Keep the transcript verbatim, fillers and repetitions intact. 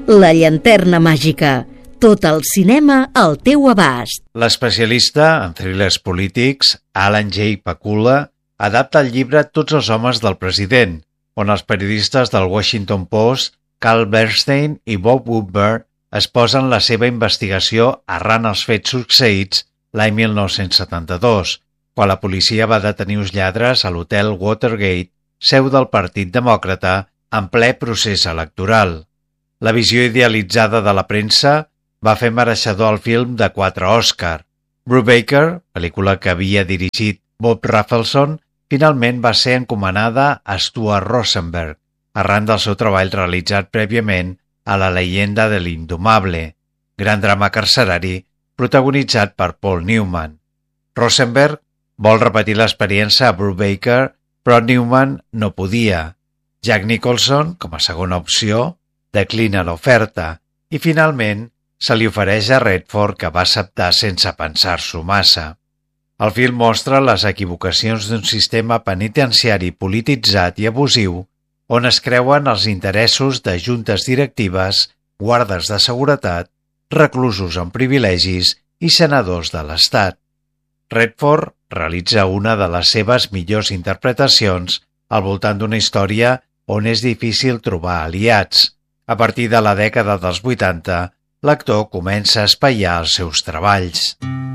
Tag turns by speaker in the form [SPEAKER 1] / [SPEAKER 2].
[SPEAKER 1] La llanterna màgica. Tot el cinema al teu abast.
[SPEAKER 2] L'especialista en thrillers polítics, Alan J. Pakula, adapta el llibre Tots els homes del president, on els periodistes del Washington Post, Carl Bernstein i Bob Woodward es posen la seva investigació arran els fets succeïts l'any mil nou-cents setanta-dos, quan la policia va detenir uns lladres a l'hotel Watergate, seu del Partit Demòcrata, en ple procés electoral. La visió idealitzada de la premsa va fer mereixedor el film de quatre Òscar. Brubaker, pel·lícula que havia dirigit Bob Rafelson, finalment va ser encomanada a Stuart Rosenberg, arran del seu treball realitzat prèviament a La leyenda de l'indomable, gran drama carcerari protagonitzat per Paul Newman. Rosenberg vol repetir l'experiència a Brubaker, però Newman no podia. Jack Nicholson, com a segona opció, declina l'oferta i finalment se li ofereix a Redford, que va acceptar sense pensar-s'ho massa. El film mostra les equivocacions d'un sistema penitenciari polititzat i abusiu on es creuen els interessos de juntes directives, guardes de seguretat, reclusos amb privilegis i senadors de l'Estat. Redford realitza una de les seves millors interpretacions al voltant d'una història on és difícil trobar aliats. A partir de la dècada dels vuitanta, l'actor comença a espaiar els seus treballs.